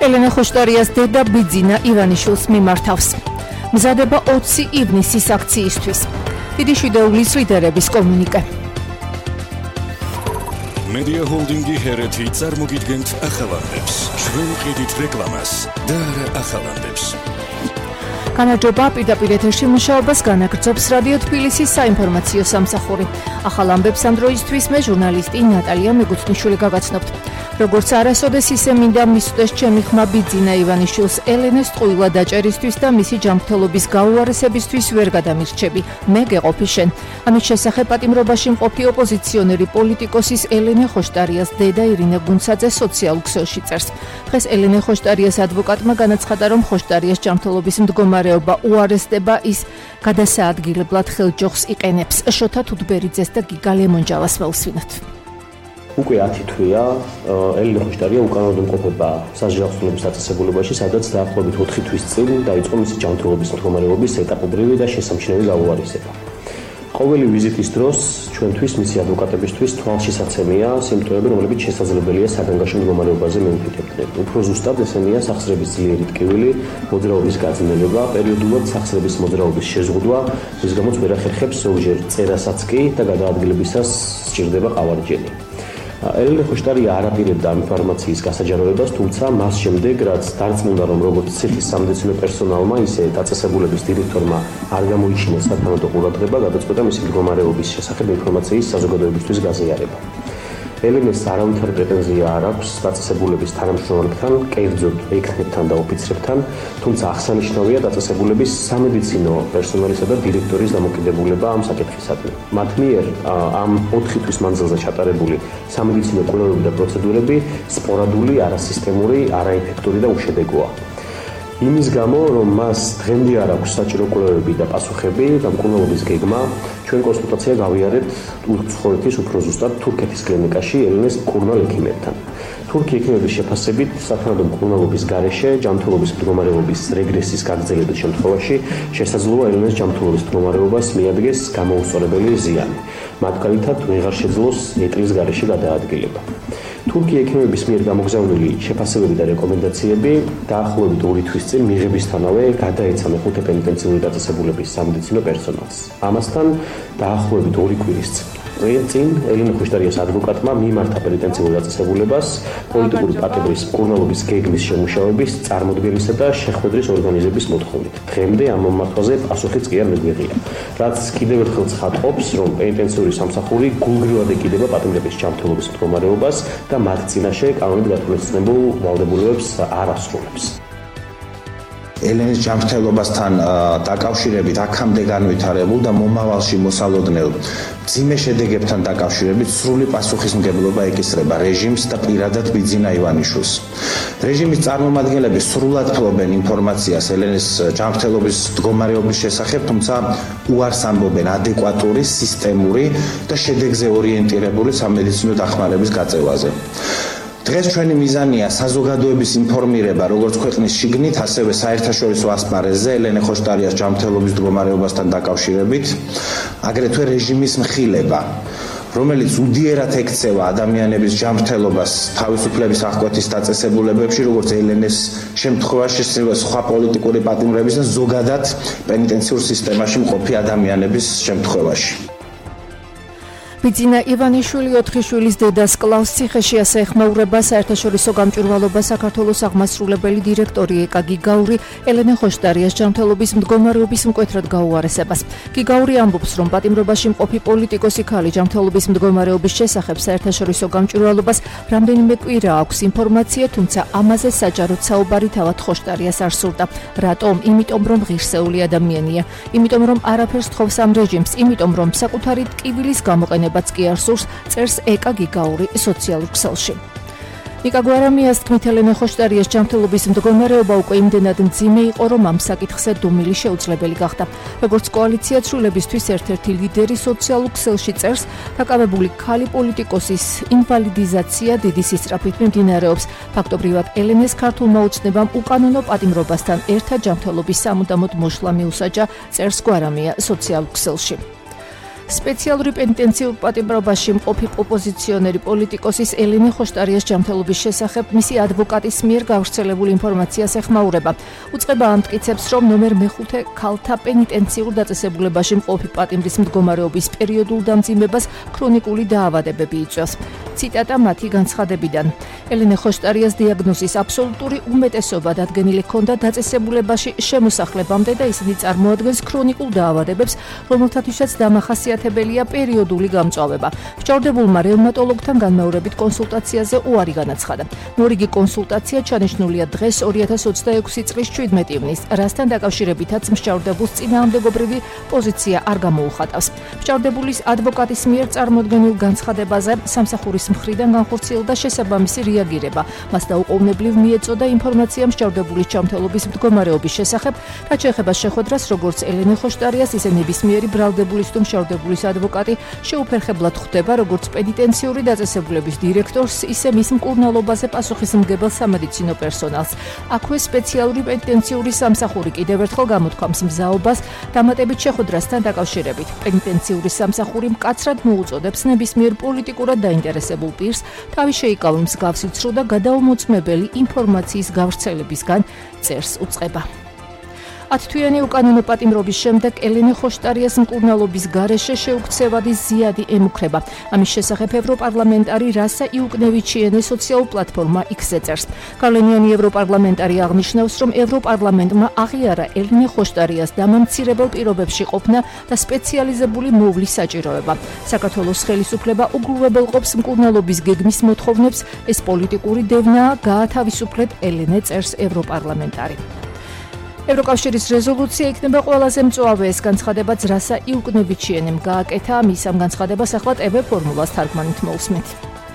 ელენე ხოშტარიას დედა ბიძინა ივანიშვილს მიმართავს. მზადება 20 ივნისის აქციისთვის. დიდი შვიდეულის ლიდერების კომუნიკე. Media Holdingi ჰერეთი წარმოგიდგენთ ახალანდებს. ჩვენ ვყიდით რეკლამას და არა ახალანდებს. განაჯობა პირდაპირ ეთერში მუშაობას განაგრძობს რადიო თბილისის საინფორმაციო სამსახური. ახალ ამბებს ამ დროისთვის მე ჟურნალისტი ნატალია მეგუთნიშვილი გაგაცნობთ. როგორც არასოდეს ისე მინდა მისვდეს ჩემი ხმა ბიძინა ივანიშვილს ელენეს ტყუილა დაჭერისთვის და მისი ჯანმრთელობის გაუარესებისთვის ვერ გადამირჩები. მე გეყოფი შენ. ამის შესახებ პატიმრობაში მყოფი ოპოზიციონერი პოლიტიკოსის ელენე ხოშტარიას დედა ირინა გუნცაძე სოციალურ ქსელში წერს. დღეს ელენე ხოშტარიას ადვოკატმა განაცხადა, რომ ხოშტარიას ჯანმრთელობის მდგომარეობა უარესდება, ის გადასაადგილებლად ხელჯოხს იყენებს. შოთა თუთბერიძეს და გიგა ლემონჯავას მოვსვინოთ. უკვე 10 თვეა ელენე ხოშტარია უკანონოდ იმყოფება სასჯელს დაწესებულებაში, სადაც დაახლოებით 4 თვის წინ დაიწყო მისი ჯანმრთელობის მდგომარეობის ეტაპობრივი და შესამჩნევი გაუარესება. ყოველი ვიზიტის დროს ჩვენთვის მისი ადვოკატებისთვის თვალშისაცემია სიმპტომები, რომლებიც შესაძლებელია საგანგაშო მდგომარეობაზე მეუფიქებდნენ. უფრო ზუსტად ესენია სახსრების ძლიერი ტკივილი, მოძრაობის გაძნელება, პერიოდულად სახსრების მოძრაობის შეზღუდვა, რის გამოც ვერ ახერხებს ზოგჯერ წერასაც კი და გადაადგილებისას სჭირდება ყავარჯელი. ელენე ხოშტარია არ აპირებდა ამ ინფორმაციის გასაჯაროებას, თუმცა მას შემდეგ, რაც დარწმუნდა, რომ როგორც ციხის სამედიცინო პერსონალმა, ისე დაწესებულების დირექტორმა არ გამოიჩინა სათანადო ყურადღება, გადაწყვეტა მისი მდგომარეობის შესახებ ინფორმაციის საზოგადოებისთვის გაზიარება. ელენეს არავითარი პრეტენზია არ აქვს დაწესებულების თანამშრომლებთან, კერძოდ ექნებთან და ოფიცრებთან, თუმცა აღსანიშნავია დაწესებულების სამედიცინო პერსონალისა და დირექტორის დამოკიდებულება ამ საკითხისადმი. მათ მიერ ამ 4 თვის მანძილზე ჩატარებული სამედიცინო კვლევები და პროცედურები სპორადული, არასისტემური, არაეფექტური და უშედეგოა. იმის გამო, რომ მას დღემდე არ აქვს საჭირო კვლევები და პასუხები და მკვლელობის გეგმა, ჩვენ კონსულტაცია გავიარეთ უცხოეთის, უფრო ზუსტად თურქეთის კლინიკაში ელენეს მკურნალ ექიმებთან. თურქი ექიმების შეფასებით, სათანადო მკურნალობის გარეშე ჯანმრთელობის მდგომარეობის რეგრესის გაგრძელების შემთხვევაში შესაძლოა ელენეს ჯანმრთელობის მდგომარეობას მიადგეს გამოუსწორებელი ზიანი. მათ გარითად ვეღარ შეძლოს ეტლის გარეშე გადაადგილება. თურქი ექიმების მიერ გამოგზავნილი შეფასებები და რეკომენდაციები დაახლოებით 2 თვის წინ მიღებისთანავე გადაეცა მეხუთე პენიტენციური დაწესებულების სამედიცინო პერსონალს. ამასთან დაახლოებით 2 კვირის წინ ელენე ხოშტარიას ადვოკატმა მიმართა პენიტენციურ დაწესებულებას პოლიტიკური პატიმრის მკურნალობის გეგმის შემუშავების, წარმოდგენისა და შეხვედრის ორგანიზების მოთხოვნით. დღემდე ამ მომართვაზე პასუხიც კი არ მიგვიღია, რაც კიდევ ერთხელ ცხადყოფს, რომ პენიტენციური სამსახური გულგრილად ეკიდება პატიმრების ჯანმრთელობის მდგომარეობას და მათ წინაშე კანონით გათვალისწინებულ ვალდებულებებს არ ასრულებს. ელენეს ჯანმრთელობასთან დაკავშირებით აქამდე განვითარებულ და მომავალში მოსალოდნელ მძიმე შედეგებთან დაკავშირებით სრული პასუხისმგებლობა ეკისრება რეჟიმს და პირადად ბიძინა ივანიშვილს. რეჟიმის წარმომადგენლები სრულად ფლობენ ინფორმაციას ელენეს ჯანმრთელობის მდგომარეობის შესახებ, თუმცა უარს ამბობენ ადეკვატური, სისტემური და შედეგზე ორიენტირებული სამედიცინო დახმარების გაწევაზე. დღეს ჩვენი მიზანია საზოგადოების ინფორმირება როგორც ქვეყნის შიგნით, ასევე საერთაშორისო ასპარეზზე ელენე ხოშტარიას ჯანმრთელობის მდგომარეობასთან დაკავშირებით, აგრეთვე რეჟიმის მხილება, რომელიც უდიერად ექცევა ადამიანების ჯანმრთელობას თავისუფლების აღკვეთის დაწესებულებებში, როგორც ელენეს შემთხვევაში, სხვა პოლიტიკური პატიმრების და ზოგადად პენიტენციურ სისტემაში მყოფი ადამიანების შემთხვევაში. ბიძინა ივანიშვილი 4 შვილის დედას კლავს ციხეში, ასე ეხმაურება საერთაშორისო გამჭვირვალობა საქართველოს აღმასრულებელი დირექტორი ეკა გიგაური ელენე ხოშტარიას ჯანმრთელობის მდგომარეობის მკვეთრად გაუარესებას. გიგაური ამბობს, რომ პატიმრობაში მყოფი პოლიტიკოსი ქალი ჯანმრთელობის მდგომარეობის შესახებ საერთაშორისო გამჭვირვალობას რამდენიმე კვირა აქვს ინფორმაცია, თუმცა ამაზე საჯაროდ საუბარი თავად ხოშტარიას არ სურდა. რატომ? იმიტომ, რომ ღირსეული ადამიანია, იმიტომ, რომ არაფერს თხოვს ამ რეჟიმს, იმიტომ, რომ საკუთარი ტკივილის გამოყენება კი არ სურს, წერს ეკა გიგაური სოციალურ ქსელში. ნიკა გვარამიას თქმით, ელენე ხოშტარიას ჯანმრთელობის მდგომარეობა უკვე იმდენად მძიმე იყო, რომ ამ საკითხზე დუმილი შეუძლებელი გახდა. როგორც კოალიცია ცვლილებისთვის ერთ-ერთი ლიდერი სოციალურ ქსელში წერს, დაკავებული ქალი პოლიტიკოსის ინვალიდიზაცია დიდი სისწრაფით მიმდინარეობს. ფაქტობრივად ელენეს ქართულმა ოცნებამ უკანონო პატიმრობასთან ერთად ჯანმრთელობის სამუდამოდ მოშლა მიუსაჯა, წერს გვარამია სოციალურ ქსელში. სპეციალური პენიტენციურ პატიმრობაში მყოფი ოპოზიციონერი პოლიტიკოსის ელენე ხოშტარიას ჯანმრთელობის შესახებ მისი ადვოკატის მიერ გავრცელებული ინფორმაციას ეხმაურება. უწყება ამტკიცებს, რომ ნომერ მე-5 ქალთა პენიტენციურ დაწესებულებაში მყოფი პატიმრის მდგომარეობის პერიოდულ დამძიმებას ქრონიკული დაავადებები იწვევს. ციტატა მათი განცხადებიდან. ელენე ხოშტარიას დიაგნოზის აბსოლუტური უმეტესობა დადგენილი ჰქონდა დაწესებულებაში შემოსახლებამდე და ისინი წარმოადგენს ქრონიკულ დაავადებებს, რომელთათვისაც დამახასიათებელია პერიოდული გამწვავება. მსჯავრდებულმა რევმატოლოგთან განმეორებით კონსულტაციაზე უარი განაცხადა. მორიგი კონსულტაცია ჩანიშნულია დღეს 2026 წლის 17 ივნისს, რასთან დაკავშირებითაც მსჯავრდებულს წინააღმდეგობრივი პოზიცია არ გამოუხატავს. მსჯავრდებულის ადვოკატის მიერ წარმოდგენილ განცხადებაზე სამსახურის მხრიდან განხორციელდა შესაბამისი რეაგირება. მას დაუყოვნებლივ მიეწოდა ინფორმაცია მსჯავრდებულის ჯანმრთელობის მდგომარეობის შესახებ, რაც შეეხება შეხვედრას როგორც ელენე ხოშტარიას, ისე ნებისმიერი ბრალდებულის თუ მსჯავრდებულის ადვოკატი შეუფერხებლად ხვდება როგორც პენიტენციური დაწესებულების დირექტორს, ისე მის მკურნალობაზე პასუხისმგებელ სამედიცინო პერსონალს. აქვე სპეციალური პენიტენციური სამსახური კიდევ ერთხელ გამოთქვამს მზაობას დამატებით შეხვედრასთან დაკავშირებით. პენიტენციური სამსახური მკაცრად მოუწოდებს ნებისმიერ პოლიტიკურად დაინტერესებულ პირს თავი შეიკავოს მსგავსი ცრუ და გადაუმოწმებელი ინფორმაციის გავრცელებისგან წერს უწყება. 10 თვიანი უკანონო პატიმრობის შემდეგ ელენე ხოშტარიას მკურნალობის გარეშე შეუქცევადი ზიადი ემუქრება. ამის შესახებ ევროპარლამენტარი რასა იუკნევიჩიენე სოციალურ პლატფორმა X-ზე წერს. გავლენიანი ევროპარლამენტარი აღნიშნავს, რომ ევროპარლამენტმა აღიარა ელენე ხოშტარიას დამამცირებელ პირობებში ყოფნა და სპეციალიზებული მოვლის საჭიროება. საქართველოს ხელისუფლება უგრუვებელყოფს მკურნალობის გეგმის მოთხოვნებს, ეს პოლიტიკური დევნაა, გაათავისუფლებ ელენე, წერს ევროპარლამენტარი. ევროკავშირის რეზოლუცია იქნება ყველაზე მწვავე ეს განცხადებაც რასა იუკნევიჩიენემ გააკეთა. მის ამ განცხადებას ახლა TV ფორმულას თარგმანით მოусმით.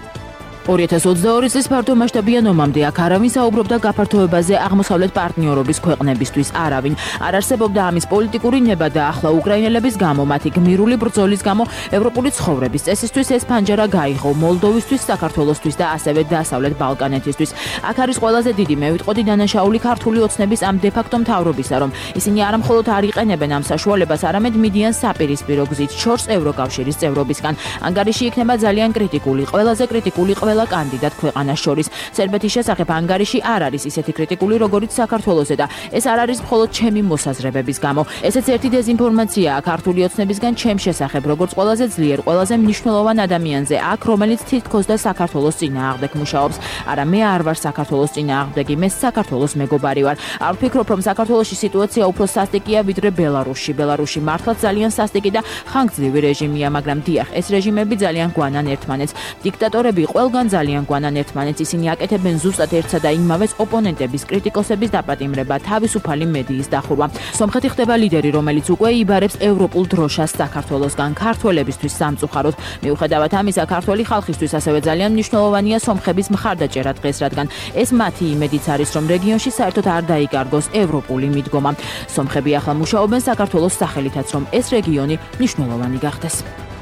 2022 წლის ფართო მასშტაბიან ომამდე აქ არავინ საუბრობდა გაფართოებაზე აღმოსავლეთ პარტნიორობის ქვეყნებისთვის. არავინ არ არსებობდა ამის პოლიტიკური ნება და ახლა უკრაინელების გამო, მათი გმირული ბრძოლის გამო ევროპული ცხოვრების წესისთვის ეს ფანჯარა გაიღო მოლდოვისთვის, საქართველოსთვის და ასევე დასავლეთ ბალკანეთისთვის. აქ არის ყველაზე დიდი, მე ვიტყოდი, დანაშაული ქართული ოცნების ამ დე-ფაქტო მთავრობისა, რომ ისინი არა მხოლოდ არ იყენებენ ამ საშუალებას, არამედ მიდიან საპირისპირო გზით შორს ევროკავშირის წევრობისგან. ანგარიში იქნება ძალიან კრიტიკული, ყველაზე კრიტიკული კანდიდატ ქვეყანას შორის. სერბეთის შესახებ ანგარიში არ არის ისეთი კრიტიკული, როგორიც საქართველოზე და ეს არ არის მხოლოდ ჩემი მოსაზრებების გამო. ესეც ერთი დეზინფორმაციაა ქართული ოცნებისგან ჩემ შესახებ, როგორც ყველაზე ძლიერ, ყველაზე მნიშვნელოვან ადამიანზე, აქ რომელიც თითქოს და საქართველოს წინააღმდეგ მუშაობს. არა, მე არ ვარ საქართველოს წინააღმდეგი, მე საქართველოს მეგობარი ვარ. არ ვფიქრობ, რომ საქართველოში სიტუაცია უფრო სასტიკია ვიდრე ბელარუსში. ბელარუსში მართლაც ძალიან სასტიკი და ხანგრძლივი რეჟიმია, მაგრამ დიახ, ეს რეჟიმები ძალიან გვანან ერთმანეთს. დიქტატორები ყველგან ძალიან გვანან ერთმანეთს, ისინი აკეთებენ ზუსტად ერთსა და იმავეს ოპონენტების, კრიტიკოსების დაპატიმრება, თავისუფალი მედიის დახურვა. სომხეთი ხდება ლიდერი, რომელიც უკვე იბარებს ევროპულ დროშას საქართველოსგან ქართველებისთვის სამწუხაროდ. მიუხედავად ამისა, ქართველი ხალხისთვის ასევე ძალიან მნიშვნელოვანია სომხების მხარდაჭერა დღეს, რადგან ეს მათი იმედიც არის, რომ რეგიონში საერთოდ არ დაიკარგოს ევროპული მიდგომა. სომხები ახლა მუშაობენ საქართველოს სახელითაც, რომ ეს რეგიონი მნიშვნელოვანი გახდეს.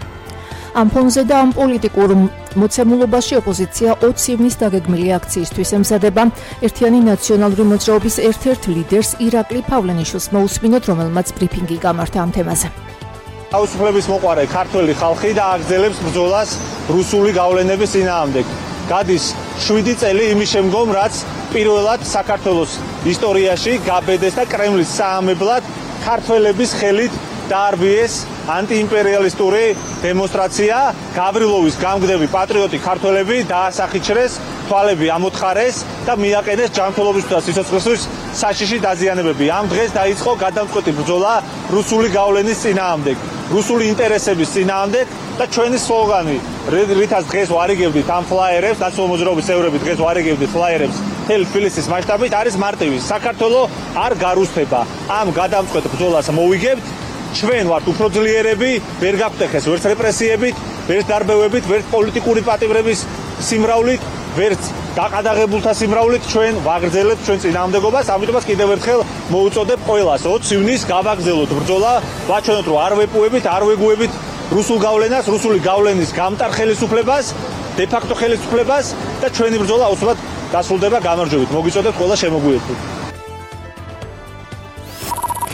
ამ ფონზე და ამ პოლიტიკურ მოცემულობაში ოპოზიცია 20 ივნისს დაგეგმილი აქციისთვის ემზადება. ერთიანი ნაციონალური მოძრაობის ერთ-ერთ ლიდერს ირაკლი ფავლენიშვილს მოусმინოთ, რომელმაც ბრიფინგი გამართა ამ თემაზე. თავისუფლების მოყვარე ქართველი ხალხი და აგრძელებს ბრძოლას რუსული გავლენების წინააღმდეგ. გადის 7 წელი იმის შემდგომ, რაც პირველად საქართველოს ისტორიაში გაბედეს და კრემლის საამებლად ქართველების ხელით დაარბიეს ანტიიმპერიალისტური დემონსტრაცია. გავრილოვის გამგდები პატრიოტი ქართველები დაასახიჩრეს, თვალები ამოთხარეს და მიაყენეს ჯანმრთელობისთვის და სიცოცხლისთვის საშიში დაზიანებები. ამ დღეს დაიწყო გადამწყვეტი ბრძოლა რუსული გავლენის წინააღმდეგ, რუსული ინტერესების წინააღმდეგ და ჩვენი სლოგანი, რითაც დღეს ვარიგებდით ამ ფლაიერებს, ნაციონალური მოძრაობის წევრები დღეს ვარიგებდით ფლაიერებს მთელი თბილისის მასშტაბით, არის მარტივი. საქართველო არ გარუსთება. ამ გადამწყვეტ ბრძოლას მოვიგებთ. ჩვენ ვართ უფრო ძლიერები, ვერ გაგვტეხეს ვერც რეპრესიებით, ვერც დარბევებით, ვერც პოლიტიკური პატიმრების სიმრავლით, ვერც დაყადაღებულთა სიმრავლით. ჩვენ ვაგრძელებთ ჩვენ წინააღმდეგობას, ამიტომაც კიდევ ერთხელ მოუწოდებ ყველას 20 ივნისს გავაგრძელოთ ბრძოლა, ვაჩვენოთ, რომ არ ვეპუებით, არ ვეგუებით რუსულ გავლენას, რუსული გავლენის გამტარ ხელისუფლებას, დე-ფაქტო ხელისუფლებას და ჩვენი ბრძოლა აუცილებლად დასრულდება გამარჯვებით. მოგიწოდებ ყველა შემოგვიერთოთ.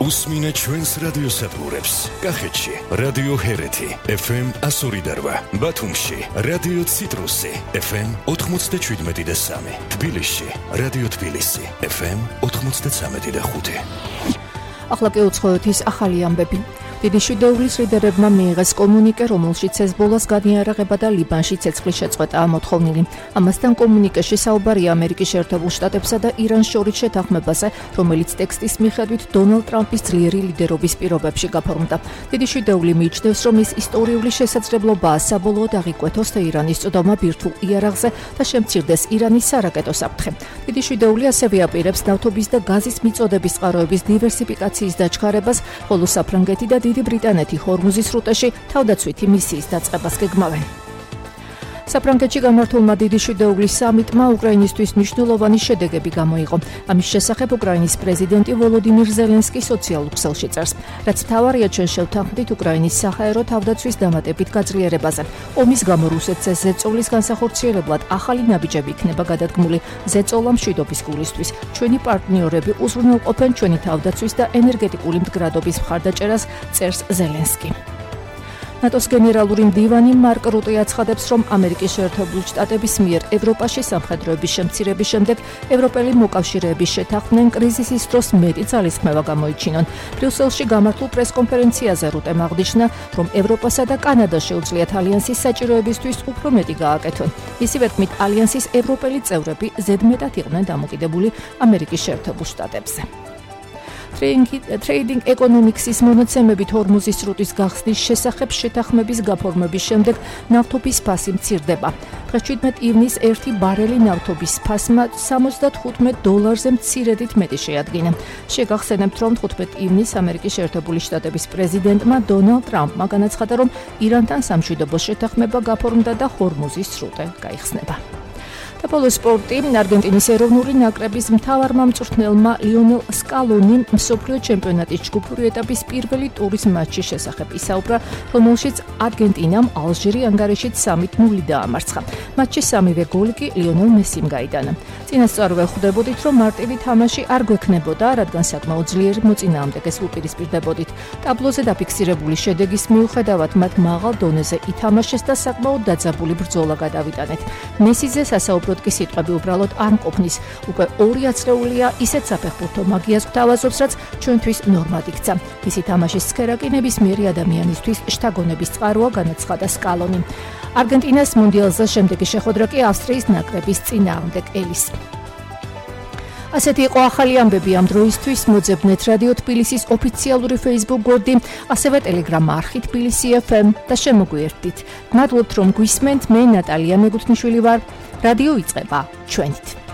უსმინე ჩვენს რადიოსადგურებს. კახეთში რადიო ჰერეთი FM 102.8, ბათუმში რადიო ციტრუსი FM 97.3, თბილისში რადიო თბილისი FM 93.5. ახლა კი უცხოეთის ახალი ამბები. დიდი შვიდეულის ლიდერებმა მიიღეს კომუნიკე, რომელშიც ჰეზბოლას განიარაღება და ლიბანში ცეცხლის შეწყვეტაა მოთხოვნილი. ამასთან კომუნიკეში საუბარია ამერიკის შეერთებულ შტატებსა და ირანს შორის შეთანხმებაზე, რომელიც ტექსტის მიხედვით დონალდ ტრამპის ძლიერი ლიდერობის პირობებში გაფორმდა. დიდი შვიდეული მიიჩნევს, რომ ის ისტორიული შესაძლებლობაა საბოლოოდ აღიკვეთოს თეირანის წვდომა ბირთვულ იარაღზე და შემცირდეს ირანის სარაკეტო საფრთხე. დიდი შვიდეული ასევე აპირებს ნავთობის და გაზის მიწოდების წყაროების დივერსიფიკაციის დაჩქარებას, ხოლო საფრანგეთი და დიდი ბრიტანეთი ჰორმუზის სრუტეში თავდაცვითი მისიის დაწყებას გეგმავენ. საფრანგეთში გამართულმა დიდი შვიდეულის სამიტმა უკრაინისთვის მნიშვნელოვანი შედეგები გამოიღო. ამის შესახებ უკრაინის პრეზიდენტი ვოლოდიმირ ზელენსკი სოციალურ ქსელში წერს, რაც მთავარია ჩვენ შევთანხმდით უკრაინის საჰაერო თავდაცვის დამატებით გაძლიერებაზე. ომის გამო რუსეთზე ზეწოლის განსახორციელებლად ახალი ნაბიჯები იქნება გადადგმული ზეწოლა მშვიდობის გულისთვის. ჩვენი პარტნიორები უზრუნველყოფენ ჩვენი თავდაცვის და ენერგეტიკული მდგრადობის მხარდაჭერას, წერს ზელენსკი. ნატოს გენერალური მდივანი მარკ რუტე აცხადებს, რომ ამერიკის შეერთებული შტატების მიერ ევროპაში სამხედროების შემცირების შემდეგ ევროპელი მოკავშირეების შეთანხმდნენ კრიზისის დროს მეტი ძალისხმევა გამოიჩინონ. ბრიუსელში გამართულ პრესკონფერენციაზე რუტემ აღნიშნა, რომ ევროპასა და კანადას შეუძლიათ ალიანსის საჭიროებისთვის უფრო მეტი გააკეთონ. მისივე თქმით, ალიანსის ევროპელი წევრები ზედმეტად იყვნენ დამოკიდებული ამერიკის შეერთებულ შტატებზე. Trading Economics-ის მონაცემებით ჰორმუზის სრუტის გახსნის შესახებ შეთანხმების გაფორმების შემდეგ ნავთობის ფასი მცირდება. დღეს 17 ივნისს 1 ბარელი ნავთობის ფასმა $75 მცირედით მეტი შეადგინა. შეგახსენებთ, რომ 15 ივნისს ამერიკის შეერთებული შტატების პრეზიდენტმა დონალდ ტრამპმა განაცხადა, რომ ირანთან სამშვიდობო შეთანხმება გაფორმდა და ჰორმუზის სრუტე გაიხსნება. და ბოლოს სპორტი. არგენტინის ეროვნული ნაკრების მთავარმა მწვრთნელმა ლიონელ სკალონიმ მსოფლიო ჩემპიონატის ჯგუფური ეტაპის პირველი ტურის матჩის შესახებ ისაუბრა, რომელშიც არგენტინამ ალჟირი ანგარიშით 3-0 დაამარცხა. матჩის სამივე გოლი კი ლიონელ მესიმ გაიტანა. წინასწარვე ხვდებოდით, რომ მარტივი თამაში არ გვექნებოდა, რადგან საკმაოდ ძლიერი მოწინააღმდეგეს უპირისპირდებოდით. ტაბლოზე დაფიქსირებული შედეგის მიუხედავად მათ მაღალ დონეზე ითამაშეს და საკმაოდ დაძაბული ბრძოლა გადავიტანეთ. მესიზე სასაუბროდ კი სიტყვები უბრალოდ არ მყოფნის. უკვე 2 ათწლეულია ისეთ საფეხბურთო მაგიას გვთავაზობს, რაც ჩვენთვის ნორმად იქცა. მისი თამაშის სქერა კი ნებისმიერი ადამიანისთვის შთაგონების წყაროა, განაცხადა სკალონი. არგენტინას მუნდიალზე შემდეგი შეხვედრა კი ავსტრიის ნაკრების წინააღმდეგ ელის. ასეთი იყო ახალი ამბები ამ დროისთვის. მოძებნეთ რადიო თბილისის ოფიციალური Facebook გვერდი, ასევე Telegram არხი თბილისი FM და შემოგვიერთდით. მადლობთ, რომ გვისმენთ. მე ნატალია მეგუთნიშვილი ვარ. რადიო იწყება ჩვენით.